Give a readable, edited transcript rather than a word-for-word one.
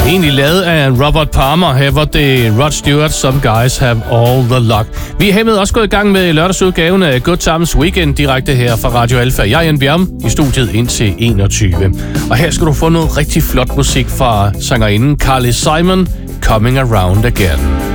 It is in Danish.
Egentlig lavet af Robert Palmer. Her var det Rod Stewart, Some Guys Have All the Luck. Vi er hermed også gået i gang med lørdagsudgaven af Good Times Weekend direkte her fra Radio Alfa. Jeg er Jan Bjerm i studiet indtil 21. Og her skal du få noget rigtig flot musik fra sangerinden Carly Simon, Coming Around Again.